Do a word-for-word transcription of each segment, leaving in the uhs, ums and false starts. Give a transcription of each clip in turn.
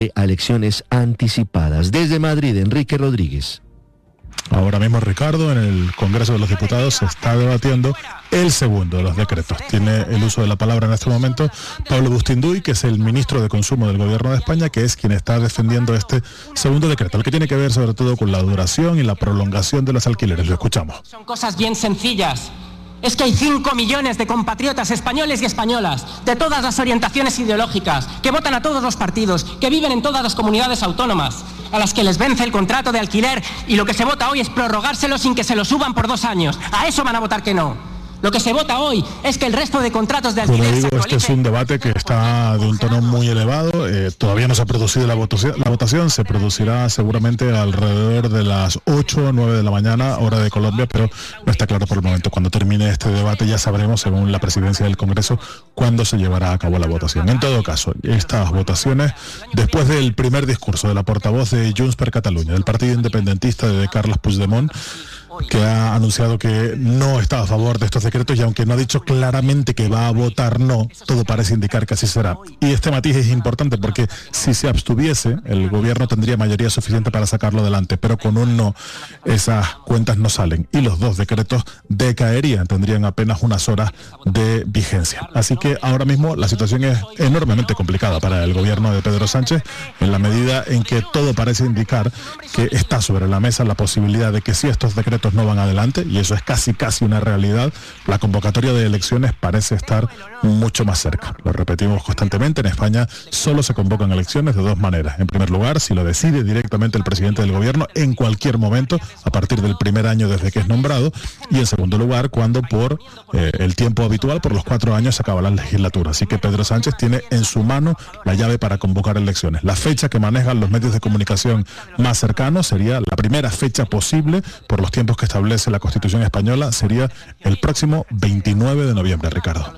a elecciones anticipadas. Desde Madrid, Enrique Rodríguez. Ahora mismo, Ricardo, en el Congreso de los Diputados se está debatiendo el segundo de los decretos. Tiene el uso de la palabra en este momento Pablo Bustinduy, que es el ministro de Consumo del Gobierno de España, que es quien está defendiendo este segundo decreto, el que tiene que ver sobre todo con la duración y la prolongación de los alquileres. Lo escuchamos. Son cosas bien sencillas. Es que hay cinco millones de compatriotas españoles y españolas, de todas las orientaciones ideológicas, que votan a todos los partidos, que viven en todas las comunidades autónomas, a las que les vence el contrato de alquiler y lo que se vota hoy es prorrogárselo sin que se lo suban por dos años. A eso van a votar que no. Lo que se vota hoy es que el resto de contratos de alquiler... Como digo, este es un debate que está de un tono muy elevado. Eh, todavía no se ha producido la votación, la votación. Se producirá seguramente alrededor de las ocho o nueve de la mañana, hora de Colombia, pero no está claro por el momento. Cuando termine este debate ya sabremos, según la presidencia del Congreso, cuándo se llevará a cabo la votación. En todo caso, estas votaciones, después del primer discurso de la portavoz de Junts per Catalunya, del partido independentista de Carles Puigdemont, que ha anunciado que no está a favor de estos decretos, y aunque no ha dicho claramente que va a votar no, todo parece indicar que así será. Y este matiz es importante porque si se abstuviese, el gobierno tendría mayoría suficiente para sacarlo adelante, pero con un no, esas cuentas no salen y los dos decretos decaerían, tendrían apenas unas horas de vigencia. Así que ahora mismo la situación es enormemente complicada para el gobierno de Pedro Sánchez, en la medida en que todo parece indicar que está sobre la mesa la posibilidad de que si estos decretos no van adelante, y eso es casi casi una realidad, la convocatoria de elecciones parece estar mucho más cerca. Lo repetimos constantemente, en España solo se convocan elecciones de dos maneras. En primer lugar, si lo decide directamente el presidente del gobierno en cualquier momento, a partir del primer año desde que es nombrado, y en segundo lugar, cuando por eh, el tiempo habitual, por los cuatro años, se acaba la legislatura. Así que Pedro Sánchez tiene en su mano la llave para convocar elecciones. La fecha que manejan los medios de comunicación más cercanos sería la primera fecha posible por los tiempos que establece la Constitución española, sería el próximo veintinueve de noviembre, Ricardo.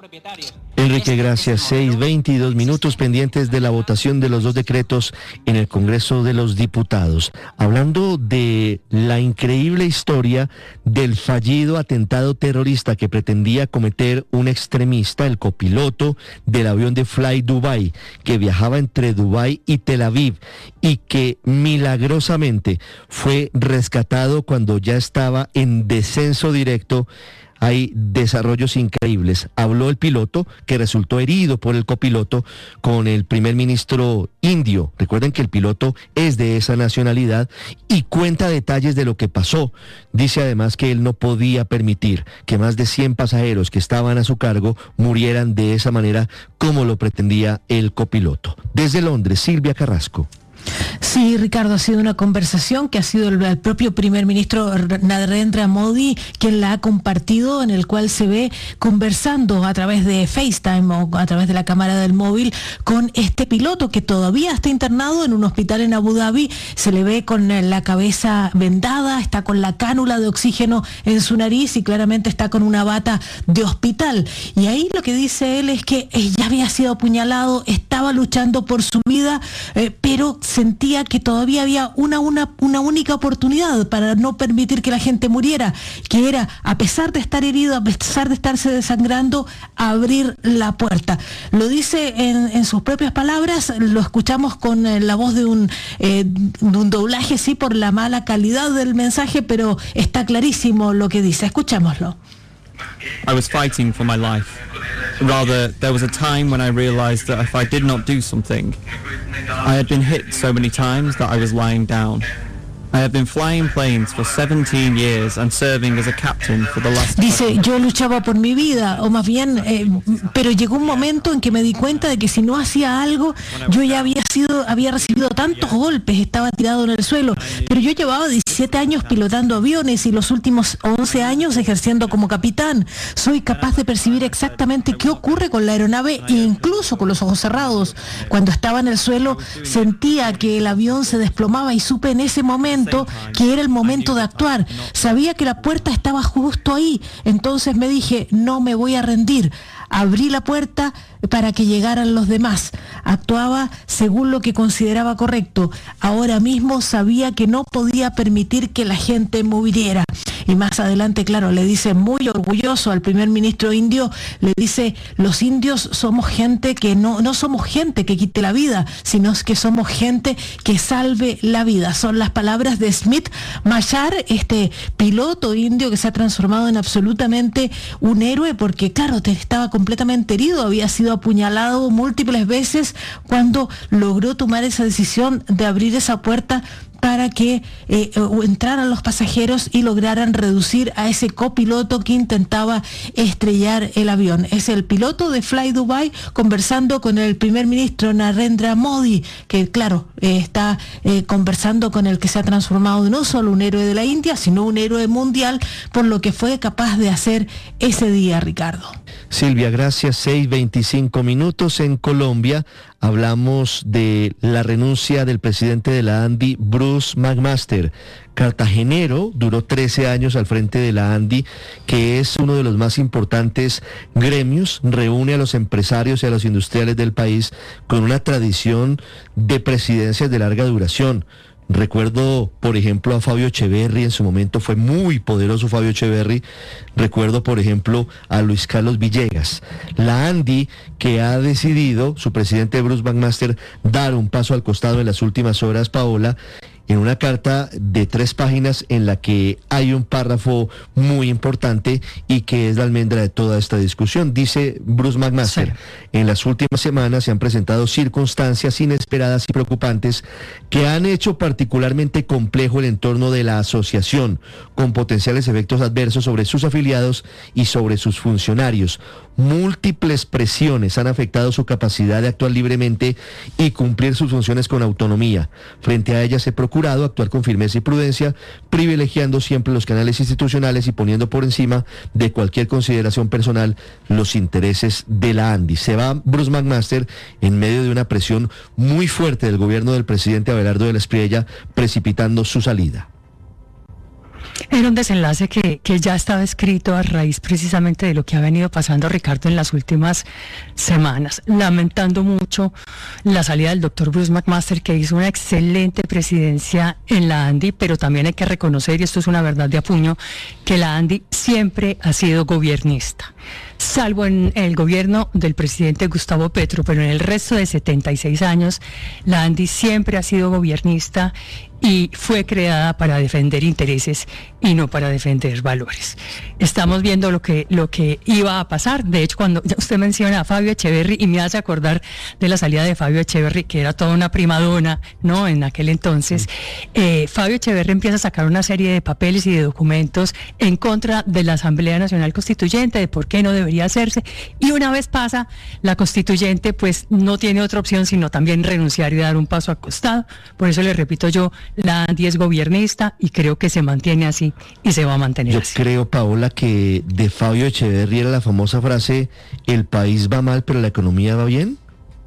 Enrique, gracias. seis veintidós minutos pendientes de la votación de los dos decretos en el Congreso de los Diputados. Hablando de la increíble historia del fallido atentado terrorista que pretendía cometer un extremista, el copiloto del avión de Fly Dubai, que viajaba entre Dubái y Tel Aviv y que milagrosamente fue rescatado cuando ya estaba en descenso directo. Hay desarrollos increíbles. Habló el piloto, que resultó herido por el copiloto, con el primer ministro indio. Recuerden que el piloto es de esa nacionalidad y cuenta detalles de lo que pasó. Dice además que él no podía permitir que más de cien pasajeros que estaban a su cargo murieran de esa manera como lo pretendía el copiloto. Desde Londres, Silvia Carrasco. Sí, Ricardo, ha sido una conversación que ha sido el, el propio primer ministro Narendra Modi quien la ha compartido, en el cual se ve conversando a través de FaceTime o a través de la cámara del móvil con este piloto que todavía está internado en un hospital en Abu Dhabi. Se le ve con la cabeza vendada, está con la cánula de oxígeno en su nariz y claramente está con una bata de hospital. Y ahí lo que dice él es que ya había sido apuñalado, estaba luchando por su vida, eh, pero sentía que todavía había una, una, una única oportunidad para no permitir que la gente muriera, que era, a pesar de estar herido, a pesar de estarse desangrando, abrir la puerta. Lo dice en, en sus propias palabras, lo escuchamos con eh, la voz de un, eh, de un doblaje, sí, por la mala calidad del mensaje, pero está clarísimo lo que dice. Escuchémoslo. I was fighting for my life. Rather, there was a time when I realized that if I did not do something, I had been hit so many times that I was lying down. I have been flying planes for seventeen years and serving as a captain for the last... Dice, yo luchaba por mi vida, o más bien, eh, pero llegó un momento en que me di cuenta de que si no hacía algo, yo ya había sido, había recibido tantos golpes, estaba tirado en el suelo, pero yo llevaba diecisiete años pilotando aviones y los últimos once años ejerciendo como capitán. Soy capaz de percibir exactamente qué ocurre con la aeronave, incluso con los ojos cerrados. Cuando estaba en el suelo, sentía que el avión se desplomaba y supe en ese momento que era el momento de actuar. Sabía que la puerta estaba justo ahí, entonces me dije, no me voy a rendir. Abrí la puerta para que llegaran los demás. Actuaba según lo que consideraba correcto. Ahora mismo sabía que no podía permitir que la gente muriera. y más adelante, claro, le dice muy orgulloso al primer ministro indio, le dice, los indios somos gente que no, no somos gente que quite la vida, sino que somos gente que salve la vida. Son las palabras de Smith Machar, este piloto indio que se ha transformado en absolutamente un héroe, porque claro, estaba completamente herido, había sido apuñalado múltiples veces cuando logró tomar esa decisión de abrir esa puerta para que eh, entraran los pasajeros y lograran reducir a ese copiloto que intentaba estrellar el avión. Es el piloto de Fly Dubai conversando con el primer ministro Narendra Modi, que claro, eh, está eh, conversando con el que se ha transformado no solo un héroe de la India, sino un héroe mundial por lo que fue capaz de hacer ese día, Ricardo. Silvia, gracias. seis veinticinco minutos en Colombia. Hablamos de la renuncia del presidente de la ANDI, Bruce McMaster. Cartagenero, duró trece años al frente de la ANDI, que es uno de los más importantes gremios, reúne a los empresarios y a los industriales del país con una tradición de presidencias de larga duración. Recuerdo, por ejemplo, a Fabio Echeverry, en su momento fue muy poderoso Fabio Echeverry. Recuerdo, por ejemplo, a Luis Carlos Villegas. La ANDI, que ha decidido, su presidente Bruce McMaster, dar un paso al costado en las últimas horas, Paola, en una carta de tres páginas en la que hay un párrafo muy importante y que es la almendra de toda esta discusión. Dice Bruce McMaster, sí. En las últimas semanas se han presentado circunstancias inesperadas y preocupantes que han hecho particularmente complejo el entorno de la asociación, con potenciales efectos adversos sobre sus afiliados y sobre sus funcionarios. Múltiples presiones han afectado su capacidad de actuar libremente y cumplir sus funciones con autonomía. Frente a ellas he procurado actuar con firmeza y prudencia, privilegiando siempre los canales institucionales y poniendo por encima de cualquier consideración personal los intereses de la ANDI. Se va Bruce McMaster en medio de una presión muy fuerte del gobierno del presidente Abelardo de la Espriella, precipitando su salida. Era un desenlace que, que ya estaba escrito a raíz precisamente de lo que ha venido pasando, Ricardo, en las últimas semanas, lamentando mucho la salida del doctor Bruce McMaster, que hizo una excelente presidencia en la ANDI, pero también hay que reconocer, y esto es una verdad de apuño, que la ANDI siempre ha sido gobiernista, salvo en el gobierno del presidente Gustavo Petro, pero en el resto de setenta y seis años, la ANDI siempre ha sido gobiernista y fue creada para defender intereses y no para defender valores. Estamos viendo lo que lo que iba a pasar. De hecho, cuando usted menciona a Fabio Echeverry y me hace acordar de la salida de Fabio Echeverry, que era toda una primadona, ¿no? En aquel entonces, eh, Fabio Echeverry empieza a sacar una serie de papeles y de documentos en contra de la Asamblea Nacional Constituyente, de por qué no debería hacerse, y una vez pasa la Constituyente, pues no tiene otra opción sino también renunciar y dar un paso al costado. Por eso le repito yo, la ANDI es gobiernista y creo que se mantiene así y se va a mantener Yo así. Yo creo, Paola, que de Fabio Echeverry era la famosa frase, el país va mal pero la economía va bien.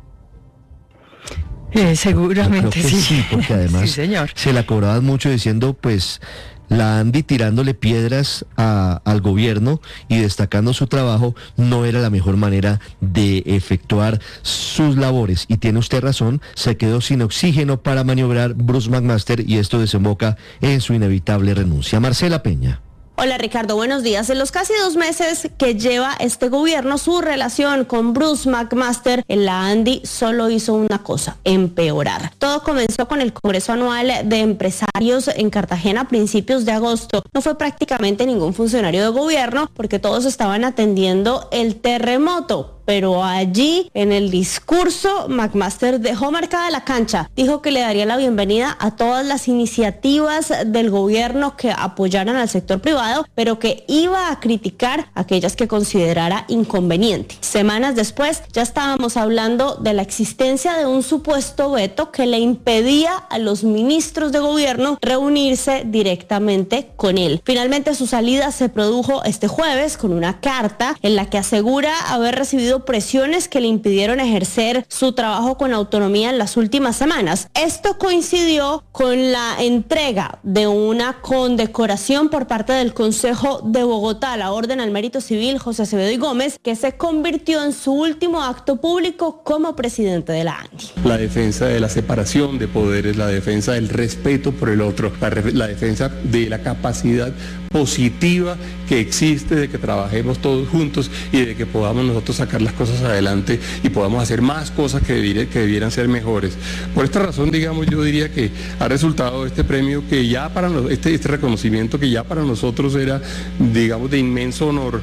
Eh, seguramente sí. sí, porque además sí, señor. Se la cobraban mucho diciendo, pues, la ANDI tirándole piedras a, al gobierno y destacando su trabajo no era la mejor manera de efectuar sus labores. Y tiene usted razón, se quedó sin oxígeno para maniobrar Bruce McMaster y esto desemboca en su inevitable renuncia. Marcela Peña. Hola Ricardo, buenos días. En los casi dos meses que lleva este gobierno, su relación con Bruce McMaster en la ANDI solo hizo una cosa, empeorar. Todo comenzó con el Congreso Anual de Empresarios en Cartagena a principios de agosto. No fue prácticamente ningún funcionario de gobierno porque todos estaban atendiendo el terremoto. Pero allí, en el discurso, McMaster dejó marcada la cancha. Dijo que le daría la bienvenida a todas las iniciativas del gobierno que apoyaran al sector privado, pero que iba a criticar aquellas que considerara inconvenientes. Semanas después, ya estábamos hablando de la existencia de un supuesto veto que le impedía a los ministros de gobierno reunirse directamente con él. Finalmente, su salida se produjo este jueves con una carta en la que asegura haber recibido presiones que le impidieron ejercer su trabajo con autonomía en las últimas semanas. Esto coincidió con la entrega de una condecoración por parte del Consejo de Bogotá, la Orden al Mérito Civil José Acevedo y Gómez, que se convirtió en su último acto público como presidente de la ANDI. La defensa de la separación de poderes, la defensa del respeto por el otro, la, la defensa de la capacidad positiva que existe de que trabajemos todos juntos y de que podamos nosotros sacar las cosas adelante y podamos hacer más cosas que, debiera, que debieran ser mejores. Por esta razón, digamos, yo diría que ha resultado este premio que ya para nosotros, este, este reconocimiento que ya para nosotros era, digamos, de inmenso honor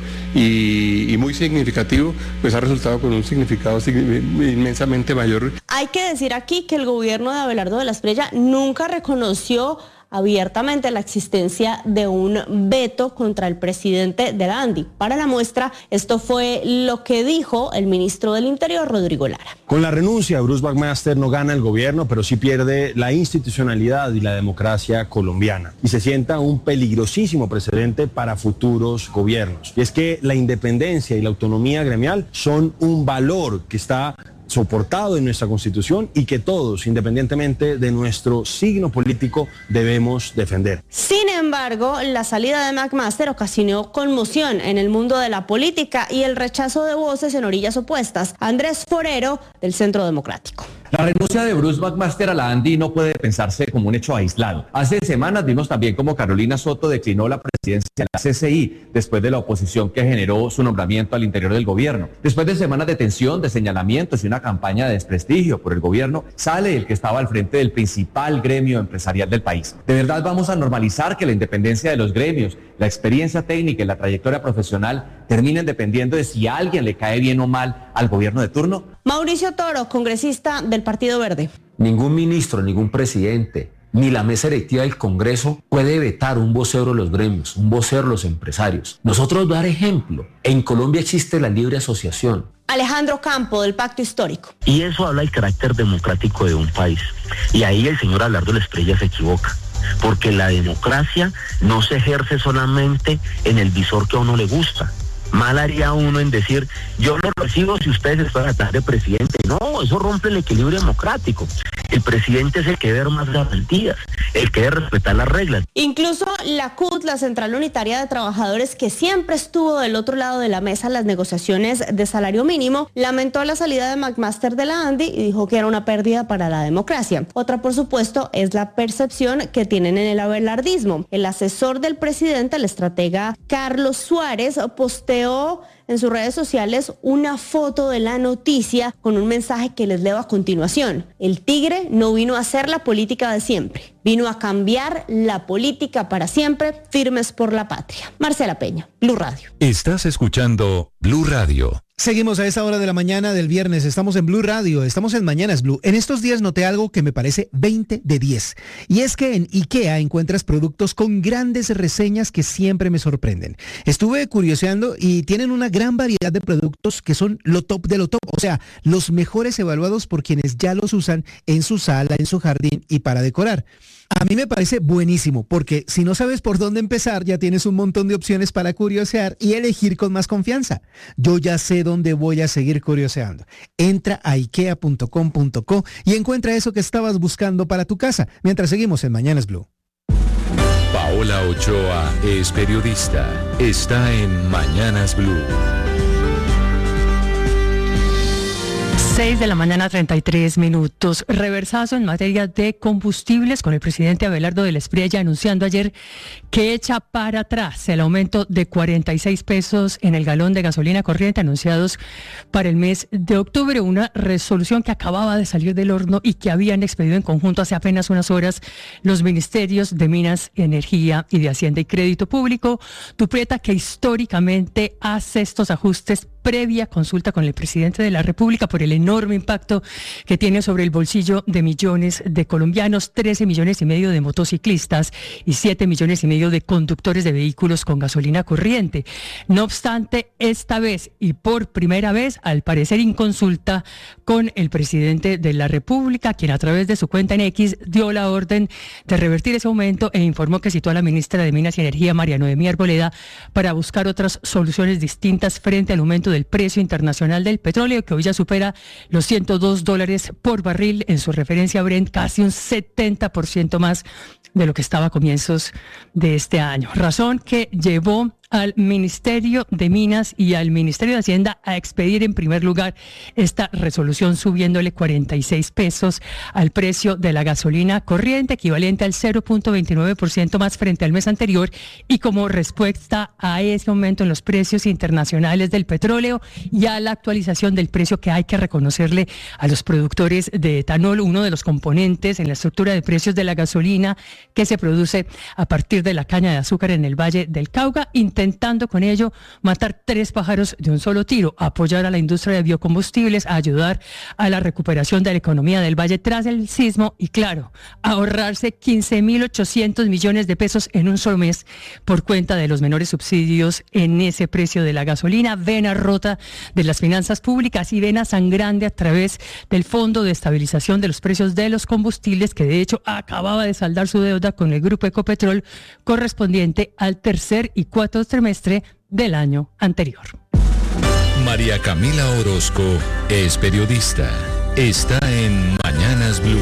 y, y muy significativo, pues ha resultado con un significado inmensamente mayor. Hay que decir aquí que el gobierno de Abelardo de la Espriella nunca reconoció abiertamente la existencia de un veto contra el presidente de la ANDI. Para la muestra, esto fue lo que dijo el ministro del Interior, Rodrigo Lara. Con la renuncia, Bruce McMaster no gana el gobierno, pero sí pierde la institucionalidad y la democracia colombiana. Y se sienta un peligrosísimo precedente para futuros gobiernos. Y es que la independencia y la autonomía gremial son un valor que está soportado en nuestra Constitución y que todos, independientemente de nuestro signo político, debemos defender. Sin embargo, la salida de McMaster ocasionó conmoción en el mundo de la política y el rechazo de voces en orillas opuestas. Andrés Forero, del Centro Democrático. La renuncia de Bruce McMaster a la ANDI no puede pensarse como un hecho aislado. Hace semanas vimos también como Carolina Soto declinó la presidencia de la C C I después de la oposición que generó su nombramiento al interior del gobierno. Después de semanas de tensión, de señalamientos y una campaña de desprestigio por el gobierno, sale el que estaba al frente del principal gremio empresarial del país. ¿De verdad vamos a normalizar que la independencia de los gremios, la experiencia técnica y la trayectoria profesional terminen dependiendo de si a alguien le cae bien o mal al gobierno de turno? Mauricio Toro, congresista del Partido Verde. Ningún ministro, ningún presidente, ni la mesa directiva del Congreso puede vetar un vocero de los gremios, un vocero de los empresarios. Nosotros dar ejemplo. En Colombia existe la libre asociación. Alejandro Campo, del Pacto Histórico. Y eso habla del carácter democrático de un país. Y ahí el señor Abelardo de la Espriella se equivoca. Porque la democracia no se ejerce solamente en el visor que a uno le gusta. Mal haría uno en decir, yo lo recibo si ustedes están atrás de presidente. No, eso rompe el equilibrio democrático. El presidente es el que debe dar más garantías, el que debe respetar las reglas. Incluso la C U T, la Central Unitaria de Trabajadores, que siempre estuvo del otro lado de la mesa en las negociaciones de salario mínimo, lamentó la salida de McMaster de la ANDI y dijo que era una pérdida para la democracia. Otra, por supuesto, es la percepción que tienen en el abelardismo. El asesor del presidente, el estratega Carlos Suárez, posteó en sus redes sociales una foto de la noticia con un mensaje que les leo a continuación. El tigre no vino a hacer la política de siempre, vino a cambiar la política para siempre, firmes por la patria. Marcela Peña, Blue Radio. Estás escuchando Blue Radio. Seguimos a esta hora de la mañana del viernes, estamos en Blue Radio, estamos en Mañanas Blue. En estos días noté algo que me parece veinte de diez, y es que en IKEA encuentras productos con grandes reseñas que siempre me sorprenden. Estuve curioseando y tienen una gran variedad de productos que son lo top de lo top, o sea, los mejores evaluados por quienes ya los usan en su sala, en su jardín y para decorar. A mí me parece buenísimo porque si no sabes por dónde empezar ya tienes un montón de opciones para curiosear y elegir con más confianza. Yo ya sé dónde voy a seguir curioseando. Entra a ikea punto com punto co y encuentra eso que estabas buscando para tu casa mientras seguimos en Mañanas Blue. Paola Ochoa es periodista. Está en Mañanas Blue. seis de la mañana, treinta y tres minutos. Reversazo en materia de combustibles con el presidente Abelardo de la Espriella anunciando ayer que echa para atrás el aumento de cuarenta y seis pesos en el galón de gasolina corriente anunciados para el mes de octubre. Una resolución que acababa de salir del horno y que habían expedido en conjunto hace apenas unas horas los ministerios de Minas, Energía y de Hacienda y Crédito Público. Tuprieta, que históricamente hace estos ajustes previa consulta con el presidente de la República por el enorme impacto que tiene sobre el bolsillo de millones de colombianos, trece millones y medio de motociclistas y siete millones y medio de conductores de vehículos con gasolina corriente. No obstante, esta vez y por primera vez, al parecer en consulta con el presidente de la República, quien a través de su cuenta en X dio la orden de revertir ese aumento e informó que citó a la ministra de Minas y Energía, María Noemí Arboleda, para buscar otras soluciones distintas frente al aumento de el precio internacional del petróleo, que hoy ya supera los ciento dos dólares por barril en su referencia Brent, casi un setenta por ciento más de lo que estaba a comienzos de este año. Razón que llevó al Ministerio de Minas y al Ministerio de Hacienda a expedir en primer lugar esta resolución subiéndole cuarenta y seis pesos al precio de la gasolina corriente, equivalente al cero punto veintinueve por ciento más frente al mes anterior, y como respuesta a ese aumento en los precios internacionales del petróleo y a la actualización del precio que hay que reconocerle a los productores de etanol, uno de los componentes en la estructura de precios de la gasolina que se produce a partir de la caña de azúcar en el Valle del Cauca, intentando con ello matar tres pájaros de un solo tiro, apoyar a la industria de biocombustibles, a ayudar a la recuperación de la economía del Valle tras el sismo y, claro, ahorrarse quince mil ochocientos millones de pesos en un solo mes por cuenta de los menores subsidios en ese precio de la gasolina, vena rota de las finanzas públicas y vena sangrante a través del Fondo de Estabilización de los Precios de los Combustibles, que de hecho acababa de saldar su deuda con el Grupo Ecopetrol correspondiente al tercer y cuarto trimestre del año anterior. María Camila Orozco es periodista. Está en Mañanas Blue.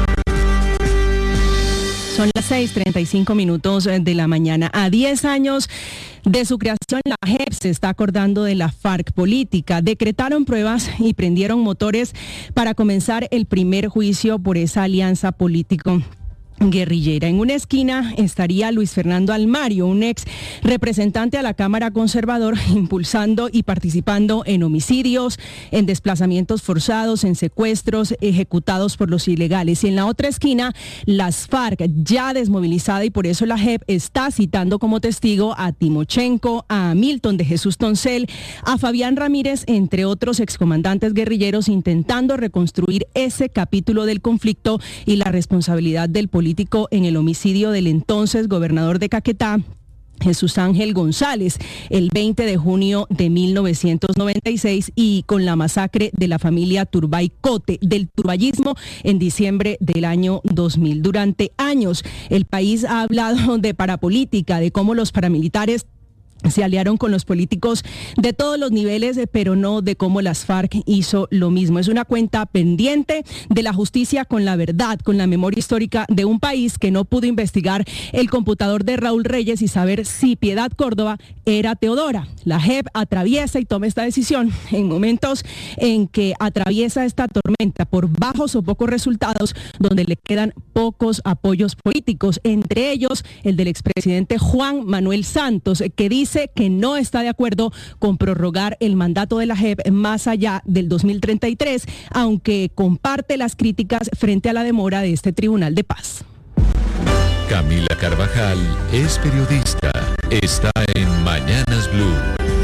Son las seis treinta y cinco minutos de la mañana. A diez años de su creación, la J E P se está acordando de la FARC política. Decretaron pruebas y prendieron motores para comenzar el primer juicio por esa alianza político guerrillera. En una esquina estaría Luis Fernando Almario, un ex representante a la Cámara Conservador, impulsando y participando en homicidios, en desplazamientos forzados, en secuestros ejecutados por los ilegales. Y en la otra esquina, las FARC, ya desmovilizada, y por eso la J E P está citando como testigo a Timochenko, a Milton de Jesús Toncel, a Fabián Ramírez, entre otros excomandantes guerrilleros, intentando reconstruir ese capítulo del conflicto y la responsabilidad del político en el homicidio del entonces gobernador de Caquetá, Jesús Ángel González, el veinte de junio de mil novecientos noventa y seis, y con la masacre de la familia Turbay Cote, del turbayismo, en diciembre del año dos mil. Durante años, el país ha hablado de parapolítica, de cómo los paramilitares se aliaron con los políticos de todos los niveles, pero no de cómo las FARC hizo lo mismo. Es una cuenta pendiente de la justicia con la verdad, con la memoria histórica de un país que no pudo investigar el computador de Raúl Reyes y saber si Piedad Córdoba era Teodora. La J E P atraviesa y toma esta decisión en momentos en que atraviesa esta tormenta por bajos o pocos resultados, donde le quedan pocos apoyos políticos, entre ellos el del expresidente Juan Manuel Santos, que dice que no está de acuerdo con prorrogar el mandato de la J E P más allá del dos mil treinta y tres, aunque comparte las críticas frente a la demora de este Tribunal de Paz. Camila Carvajal es periodista. Está en Mañanas Blue.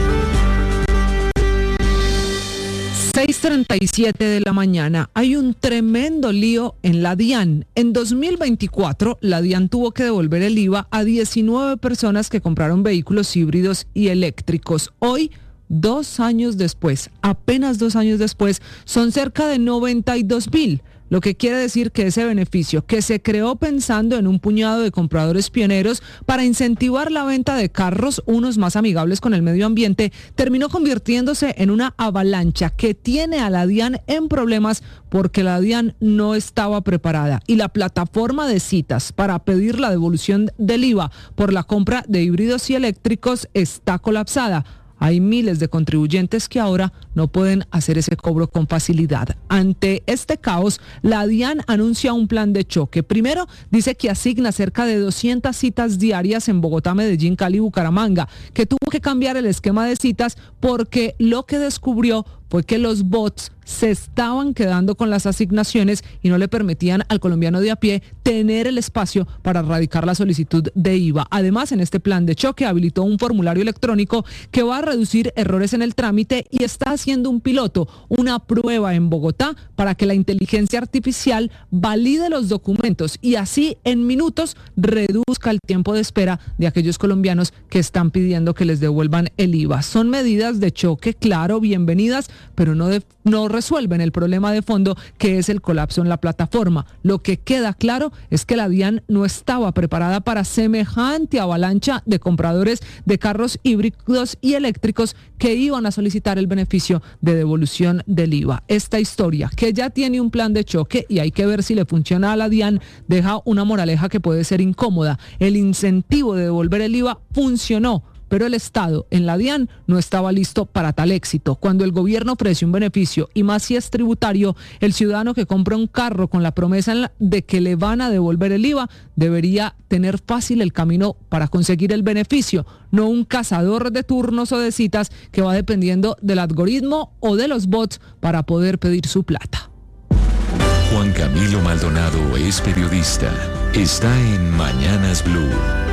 seis treinta y siete de la mañana. Hay un tremendo lío en la DIAN. En dos mil veinticuatro, la DIAN tuvo que devolver el I V A a diecinueve personas que compraron vehículos híbridos y eléctricos. Hoy, dos años después, apenas dos años después, son cerca de noventa y dos mil. Lo que quiere decir que ese beneficio, que se creó pensando en un puñado de compradores pioneros para incentivar la venta de carros, unos más amigables con el medio ambiente, terminó convirtiéndose en una avalancha que tiene a la DIAN en problemas porque la DIAN no estaba preparada. Y la plataforma de citas para pedir la devolución del I V A por la compra de híbridos y eléctricos está colapsada. Hay miles de contribuyentes que ahora no pueden hacer ese cobro con facilidad. Ante este caos, la DIAN anuncia un plan de choque. Primero, dice que asigna cerca de doscientas citas diarias en Bogotá, Medellín, Cali y Bucaramanga, que tuvo que cambiar el esquema de citas porque lo que descubrió fue que los bots se estaban quedando con las asignaciones y no le permitían al colombiano de a pie tener el espacio para radicar la solicitud de I V A. Además, en este plan de choque habilitó un formulario electrónico que va a reducir errores en el trámite y está haciendo un piloto, una prueba en Bogotá para que la inteligencia artificial valide los documentos y así en minutos reduzca el tiempo de espera de aquellos colombianos que están pidiendo que les devuelvan el I V A. Son medidas de choque, claro, bienvenidas, pero no, de, no resuelven el problema de fondo, que es el colapso en la plataforma. Lo que queda claro es que la DIAN no estaba preparada para semejante avalancha de compradores de carros híbridos y eléctricos que iban a solicitar el beneficio de devolución del I V A. Esta historia, que ya tiene un plan de choque y hay que ver si le funciona a la DIAN, deja una moraleja que puede ser incómoda. El incentivo de devolver el I V A funcionó, pero el Estado en la DIAN no estaba listo para tal éxito. Cuando el gobierno ofrece un beneficio, y más si es tributario, el ciudadano que compra un carro con la promesa de que le van a devolver el I V A debería tener fácil el camino para conseguir el beneficio, no un cazador de turnos o de citas que va dependiendo del algoritmo o de los bots para poder pedir su plata. Juan Camilo Maldonado es periodista. Está en Mañanas Blue.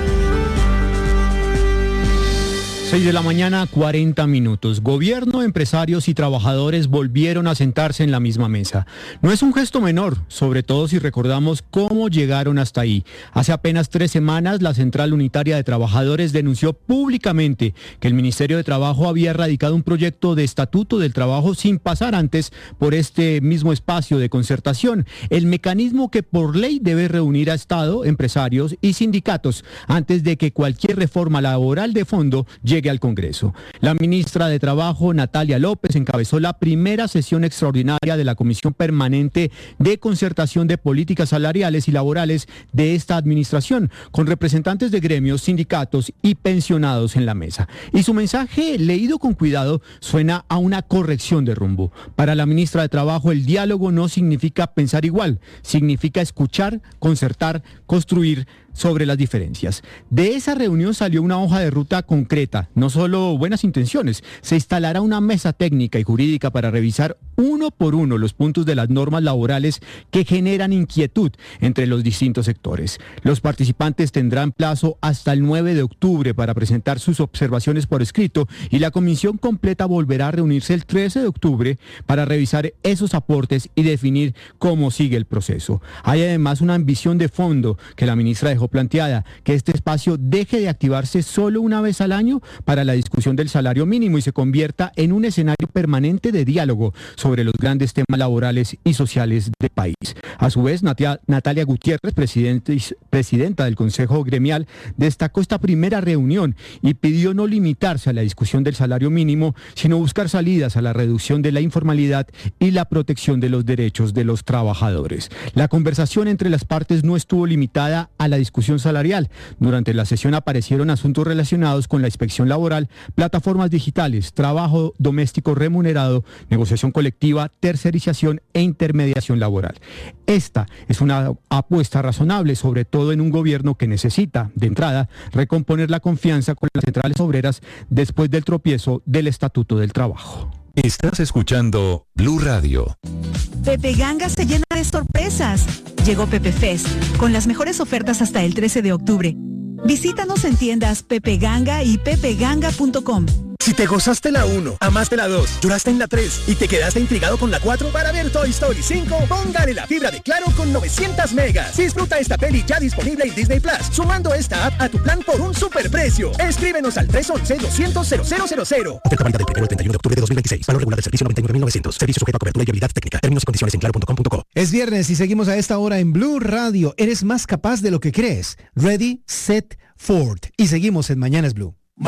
seis de la mañana, cuarenta minutos. Gobierno, empresarios y trabajadores volvieron a sentarse en la misma mesa. No es un gesto menor, sobre todo si recordamos cómo llegaron hasta ahí. Hace apenas tres semanas, la Central Unitaria de Trabajadores denunció públicamente que el Ministerio de Trabajo había radicado un proyecto de estatuto del trabajo sin pasar antes por este mismo espacio de concertación, el mecanismo que por ley debe reunir a Estado, empresarios y sindicatos antes de que cualquier reforma laboral de fondo llegue al Congreso. La ministra de Trabajo, Natalia López, encabezó la primera sesión extraordinaria de la Comisión Permanente de Concertación de Políticas Salariales y Laborales de esta administración, con representantes de gremios, sindicatos y pensionados en la mesa. Y su mensaje, leído con cuidado, suena a una corrección de rumbo. Para la ministra de Trabajo, el diálogo no significa pensar igual, significa escuchar, concertar, construir sobre las diferencias. De esa reunión salió una hoja de ruta concreta, no solo buenas intenciones. Se instalará una mesa técnica y jurídica para revisar uno por uno los puntos de las normas laborales que generan inquietud entre los distintos sectores. Los participantes tendrán plazo hasta el nueve de octubre para presentar sus observaciones por escrito y la comisión completa volverá a reunirse el trece de octubre para revisar esos aportes y definir cómo sigue el proceso. Hay además una ambición de fondo que la ministra dejó planteada, que este espacio deje de activarse solo una vez al año para la discusión del salario mínimo y se convierta en un escenario permanente de diálogo sobre los grandes temas laborales y sociales del país. A su vez, Natia, Natalia Gutiérrez, presidente, presidenta del Consejo Gremial, destacó esta primera reunión y pidió no limitarse a la discusión del salario mínimo, sino buscar salidas a la reducción de la informalidad y la protección de los derechos de los trabajadores. La conversación entre las partes no estuvo limitada a la discusión salarial. Durante la sesión aparecieron asuntos relacionados con la inspección laboral, plataformas digitales, trabajo doméstico remunerado, negociación colectiva, tercerización e intermediación laboral. Esta es una apuesta razonable, sobre todo en un gobierno que necesita, de entrada, recomponer la confianza con las centrales obreras después del tropiezo del Estatuto del Trabajo. Estás escuchando Blue Radio. Pepe Ganga se llena de sorpresas. Llegó Pepe Fest, con las mejores ofertas hasta el trece de octubre. Visítanos en tiendas Pepe Ganga y pepe ganga punto com. Si te gozaste la uno, amaste la dos, lloraste en la tres y te quedaste intrigado con la cuatro para ver Toy Story cinco, póngale la fibra de Claro con novecientas megas. Disfruta esta peli ya disponible en Disney Plus, sumando esta app a tu plan por un superprecio. Escríbenos al tres once, doscientos, cero cero cero cero. Oferta válida del primero al treinta y uno de octubre de dos mil veintiséis. Valor regular del servicio noventa y nueve mil novecientos. Servicio sujeto a cobertura y habilidad técnica. Términos y condiciones en claro punto com punto co. Es viernes y seguimos a esta hora en Blue Radio. Eres más capaz de lo que crees. Ready, set, Ford. Y seguimos en Mañanas Blue.